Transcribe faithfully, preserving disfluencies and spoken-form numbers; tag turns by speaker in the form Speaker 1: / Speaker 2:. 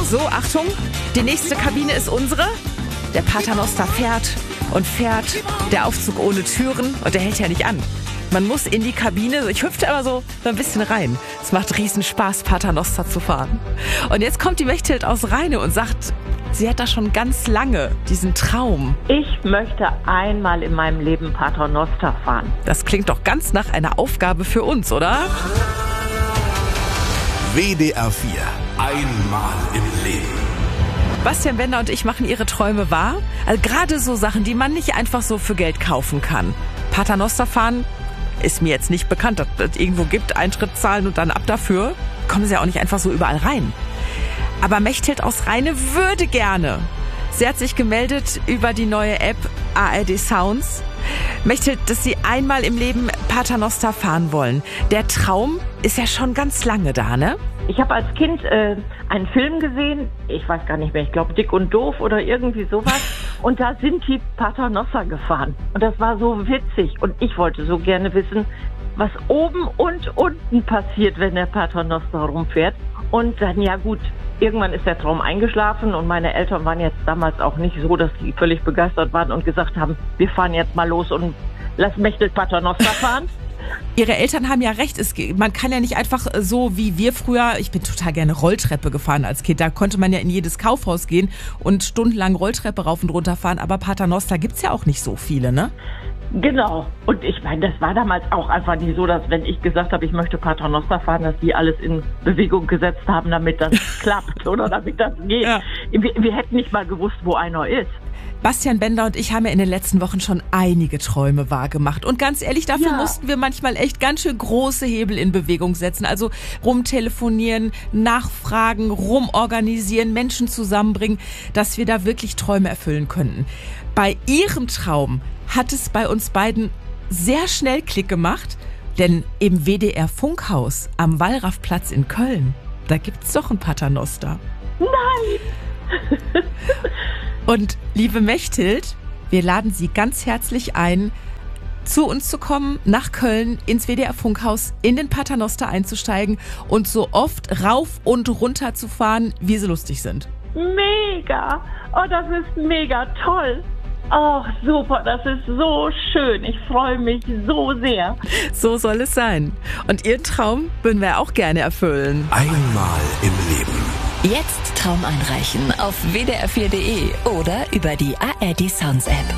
Speaker 1: So, Achtung, die nächste Kabine ist unsere. Der Paternoster fährt und fährt. Der Aufzug ohne Türen und der hält ja nicht an. Man muss in die Kabine, ich hüpfte aber so ein bisschen rein. Es macht riesen Spaß, Paternoster zu fahren. Und jetzt kommt die Mechthild aus Rheine und sagt, sie hat da schon ganz lange diesen Traum.
Speaker 2: Ich möchte einmal in meinem Leben Paternoster fahren.
Speaker 1: Das klingt doch ganz nach einer Aufgabe für uns, oder?
Speaker 3: W D R vier. Einmal im Leben.
Speaker 1: Bastian Bender und ich machen ihre Träume wahr. Also gerade so Sachen, die man nicht einfach so für Geld kaufen kann. Paternoster fahren ist mir jetzt nicht bekannt, dass es irgendwo gibt, Eintritt zahlen und dann ab dafür. Kommen sie ja auch nicht einfach so überall rein. Aber Mechthild aus Rheine würde gerne. Sie hat sich gemeldet über die neue App A R D Sounds. Mechthild, dass Sie einmal im Leben Paternoster fahren wollen. Der Traum ist ja schon ganz lange da, ne?
Speaker 2: Ich habe als Kind äh, einen Film gesehen, ich weiß gar nicht mehr, ich glaube Dick und Doof oder irgendwie sowas. Und da sind die Paternoster gefahren. Und das war so witzig. Und ich wollte so gerne wissen, was oben und unten passiert, wenn der Paternoster rumfährt. Und dann, ja gut, irgendwann ist der Traum eingeschlafen und meine Eltern waren jetzt damals auch nicht so, dass die völlig begeistert waren und gesagt haben, wir fahren jetzt mal los und lass Mechthild Paternoster fahren.
Speaker 1: Ihre Eltern haben ja recht, es, man kann ja nicht einfach so wie wir früher, ich bin total gerne Rolltreppe gefahren als Kind, da konnte man ja in jedes Kaufhaus gehen und stundenlang Rolltreppe rauf und runter fahren, aber Paternoster gibt's ja auch nicht so viele, ne?
Speaker 2: Genau. Und ich meine, das war damals auch einfach nicht so, dass wenn ich gesagt habe, ich möchte Paternoster fahren, dass die alles in Bewegung gesetzt haben, damit das klappt oder damit das geht. Ja. Wir, wir hätten nicht mal gewusst, wo einer ist.
Speaker 1: Bastian Bender und ich haben ja in den letzten Wochen schon einige Träume wahrgemacht. Und ganz ehrlich, dafür
Speaker 2: ja.
Speaker 1: mussten wir manchmal echt ganz schön große Hebel in Bewegung setzen. Also rumtelefonieren, nachfragen, rumorganisieren, Menschen zusammenbringen, dass wir da wirklich Träume erfüllen könnten. Bei Ihrem Traum hat es bei uns beiden sehr schnell Klick gemacht, denn im W D R Funkhaus am Wallrafplatz in Köln, da gibt's doch ein Paternoster.
Speaker 2: Nein!
Speaker 1: Und liebe Mechthild, wir laden Sie ganz herzlich ein, zu uns zu kommen, nach Köln, ins W D R Funkhaus, in den Paternoster einzusteigen und so oft rauf und runter zu fahren, wie Sie lustig sind.
Speaker 2: Mega! Oh, das ist mega toll! Ach, super, das ist so schön. Ich freue mich so sehr.
Speaker 1: So soll es sein. Und Ihren Traum würden wir auch gerne erfüllen.
Speaker 3: Einmal im Leben.
Speaker 4: Jetzt Traum einreichen auf w d r vier punkt d e oder über die A R D Sounds App.